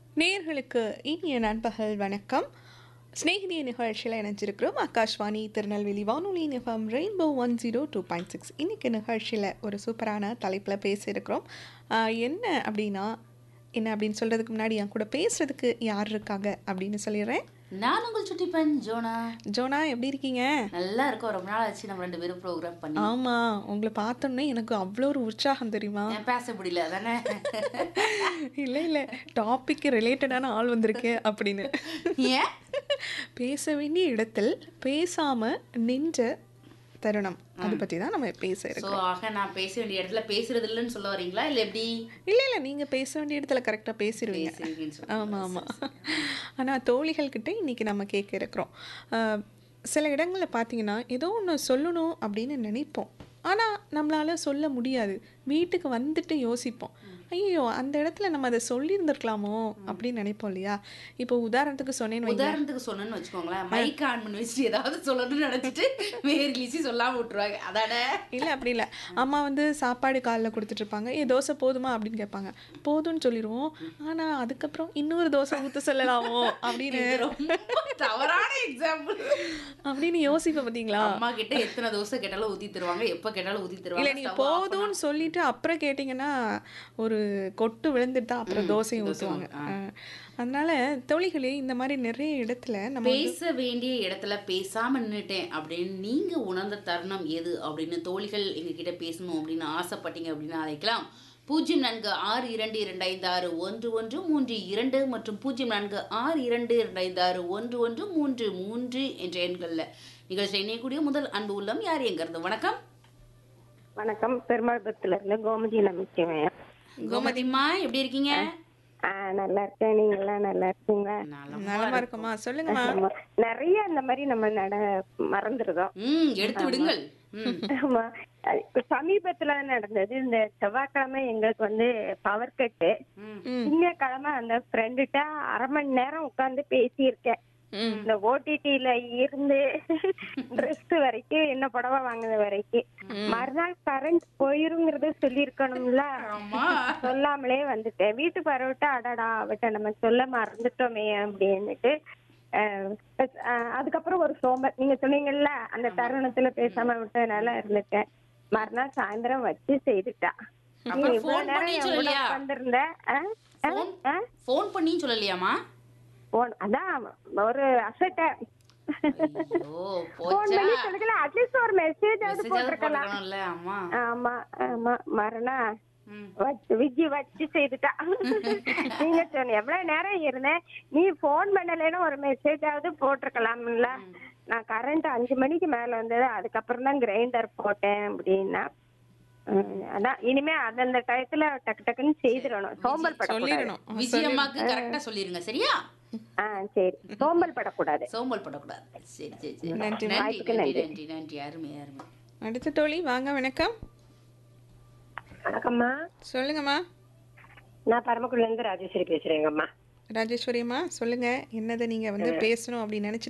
நேயர்களுக்கு இனிய நண்பகல் வணக்கம். ஸ்நேகிதிய நிகழ்ச்சியில் இணைஞ்சிருக்கிறோம். ஆகாஷ்வாணி திருநெல்வேலி வானொலி எஃப்எம் ரெயின்போ 102.6. இன்றைக்கி நிகழ்ச்சியில் ஒரு சூப்பரான தலைப்பில் பேசியிருக்கிறோம். என்ன அப்படின்னு சொல்கிறதுக்கு முன்னாடி என் கூட பேசுகிறதுக்கு யார் இருக்காங்க அப்படின்னு சொல்லிடுறேன். நான் உங்கள் சுட்டிப்பன் ஜோனா. ஜோனா எப்படி இருக்கீங்க? நல்லா இருக்கோம். ரொம்ப நாள் ஆச்சு நம்ம 2 பேரும் ப்ரோக்ராம் பண்ணி. ஆமாம், உங்களை பார்த்தோன்னே எனக்கு அவ்வளோ ஒரு உற்சாகம் தெரியுமா? பேச முடியல தானே. இல்லை டாபிக் ரிலேட்டடான ஆள் வந்திருக்கு அப்படின்னு. ஏன் பேச வேண்டிய இடத்தில் பேசாம நின்ற தருணம், அதை பற்றி தான் நம்ம பேச இருக்கோம். ஆக நான் பேச வேண்டிய இடத்துல பேசுறது இல்லைன்னு சொல்ல வரீங்களா இல்லை எப்படி? இல்லை நீங்கள் பேச வேண்டிய இடத்துல கரெக்டாக பேசிடுவீங்க. ஆமாம். ஆனால் தோழிகள்கிட்ட இன்றைக்கி நம்ம கேட்க இருக்கிறோம். சில இடங்களில் பார்த்தீங்கன்னா ஏதோ ஒன்று சொல்லணும் அப்படின்னு நினைப்போம், ஆனால் நம்மளால் சொல்ல முடியாது. வீட்டுக்கு வந்துட்டு யோசிப்போம், ஐயோ அந்த இடத்துல நம்ம அதை சொல்லியிருந்துருக்கலாமோ அப்படின்னு நினைப்போம் இல்லையா? இப்போ உதாரணத்துக்கு சொன்னேன்னு வச்சுக்கோங்களேன், மைக் ஆன் பண்ணி வச்சுட்டு ஏதாவது சொல்லணும்னு நினச்சிட்டு வேறு சொல்லாமல் விட்டுருவாங்க. அதான இல்லை, அப்படி இல்லை. அம்மா சாப்பாடு காலைல கொடுத்துட்ருப்பாங்க, தோசை போதுமா அப்படின்னு கேட்பாங்க. போதும்னு சொல்லிடுவோம். ஆனால் அதுக்கப்புறம் இன்னொரு தோசை ஊற்ற சொல்லலாமோ அப்படின்னு தவறான எக்ஸாம்பிள் அப்படின்னு யோசிப்போம். பார்த்தீங்களா? அம்மா கிட்ட எத்தனை தோசை கேட்டாலும் ஊற்றி தருவாங்க, எப்போ கேட்டாலும் ஊற்றி தருவாங்க. இல்லை, நீங்கள் போதும்னு சொல்லிட்டு அப்புறம் கேட்டிங்கன்னா ஒரு கொட்டு விழுந்துட்டு தான் அப்புறம் தோசையும் ஊற்றுவாங்க. அதனால தோழிகளே, இந்த மாதிரி நிறைய இடத்துல நம்ம பேச வேண்டிய இடத்துல பேசாம நின்றுட்டேன் அப்படின்னு நீங்க உணர்ந்த தருணம் எது அப்படின்னு தோழிகள் எங்ககிட்ட பேசணும் அப்படின்னு ஆசைப்பட்டீங்க அப்படின்னு அழைக்கலாம். 0462256113 மற்றும் 0462256113 என்ற எண்கள்ல நிகழ்ச்சி இணையக்கூடிய முதல் அன்பு உள்ளம் யார் எங்கிறது? வணக்கம். வணக்கம், பெருமாள்புரத்துல இருந்து கோமதி நம்பிக்கை. கோமதிம்மா எப்படி இருக்கீங்க? நல்லா இருக்கேன், நீங்க எல்லாம் நல்லா இருக்கீங்க? நலமா இருக்குமா? சொல்லுங்கம்மா. நிறைய இந்த மாதிரி நம்ம மறந்துருக்கோம். எடுத்து விடுங்கள். ஆமா, இப்ப சமீபத்துல நடந்தது. இந்த செவ்வாய்க்கிழமை எங்களுக்கு பவர் கட்டு. திங்கக்கிழமை அந்த ஃப்ரெண்டுகிட்ட 1/2 மணி நேரம் உட்கார்ந்து பேசியிருக்கேன். இந்த ஓடிடில இருந்து ட்ரெஸ் வரைக்கும், என்ன புடவை வாங்குறது வரைக்கும். மறுநாள் கரண்ட் போயிருங்கிறத சொல்லிருக்கணும்ல, சொல்லாமலே வந்துட்டேன். வீட்டுக்கு வரவிட்டு அடடா அவட்ட நம்ம சொல்ல மறந்துட்டோமே அப்படின்னுட்டு. அதுக்கப்புறம் ஒரு சோம்பல், நீங்க சொன்னீங்கல்ல அந்த தருணத்துல பேசாம விட்டதுனால இருந்துட்டேன். மறுநாள் சாயந்தரம் வச்சு செய்துட்டா. இவ்வளவு நேரம் வந்திருந்தேன். போன் பண்ணி சொல்லலையாமா? அதான் ஒரு அசட்ட அட்லீஸ்ட் ஒரு மெசேஜ் போட்டிருக்கலாம். ஆமா ஆமா, மரணா விஜி வச்சு செய்துட்டா. நீங்க சொன்ன எவ்வளவு நேரம் இருந்தேன், நீ போன் பண்ணலன்னு ஒரு மெசேஜாவது போட்டிருக்கலாம்ல. நான் கரண்ட் 5 மணிக்கு மேல வந்தது, அதுக்கப்புறம் தான் கிரைண்டர் போட்டேன் அப்படின்னா. அதான் இனிமே அந்த டயத்துல டக்கு டக்குன்னு செய்திடணும், சோம்பல் படக்கூடாது. விஜயம்மாக்கு கரெக்டா சொல்லிருங்க, சரியா? சரி, சோம்பல் படக்கூடாது. சரி சரி சரி. நன்றி நன்றி. அருமை அருமை. அடுத்த தோழி வாங்க. வணக்கம். வணக்கம்மா. சொல்லுங்கம்மா. நான் பரமக்குடில இருந்து ராஜேஸ்வரி பேசுறேங்கம்மா. ராஜேஸ்வரி அம்மா சொல்லுங்க, என்னதை நீங்க பேசணும் அப்படின்னு நினைச்சு